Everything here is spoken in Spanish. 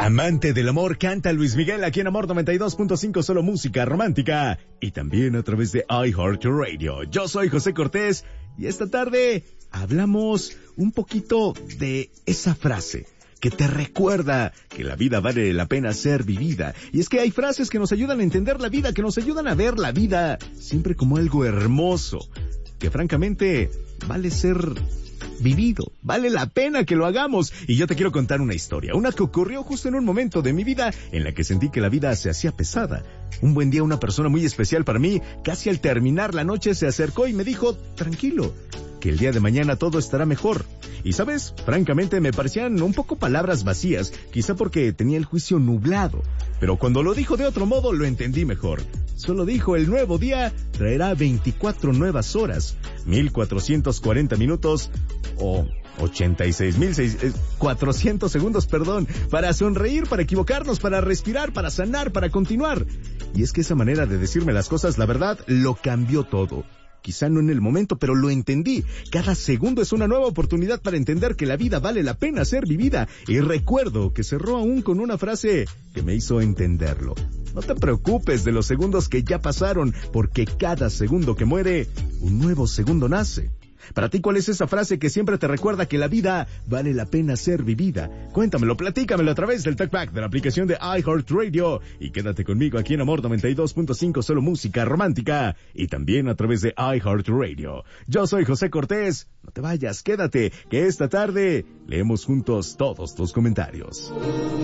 Amante del amor, canta Luis Miguel aquí en Amor 92.5, solo música romántica. Y también a través de iHeartRadio. Yo soy José Cortés y esta tarde hablamos un poquito de esa frase que te recuerda que la vida vale la pena ser vivida. Y es que hay frases que nos ayudan a entender la vida, que nos ayudan a ver la vida siempre como algo hermoso, que francamente vale ser vivido, vale la pena que lo hagamos. Y yo te quiero contar una historia, una que ocurrió justo en un momento de mi vida en la que sentí que la vida se hacía pesada. Un buen día una persona muy especial para mí, casi al terminar la noche, se acercó y me dijo, tranquilo, que el día de mañana todo estará mejor. Y sabes, francamente me parecían un poco palabras vacías, quizá porque tenía el juicio nublado. Pero cuando lo dijo de otro modo lo entendí mejor. Solo dijo, el nuevo día traerá 24 nuevas horas, 1440 minutos o 86.400 segundos, para sonreír, para equivocarnos, para respirar, para sanar, para continuar. Y es que esa manera de decirme las cosas, la verdad, lo cambió todo. Quizá no en el momento, pero lo entendí. Cada segundo es una nueva oportunidad para entender que la vida vale la pena ser vivida. Y recuerdo que cerró aún con una frase que me hizo entenderlo. No te preocupes de los segundos que ya pasaron, porque cada segundo que muere, un nuevo segundo nace. Para ti, ¿cuál es esa frase que siempre te recuerda que la vida vale la pena ser vivida? Cuéntamelo, platícamelo a través del TalkBack de la aplicación de iHeartRadio. Y quédate conmigo aquí en Amor 92.5, solo música romántica. Y también a través de iHeartRadio. Yo soy José Cortés. No te vayas, quédate, que esta tarde leemos juntos todos tus comentarios.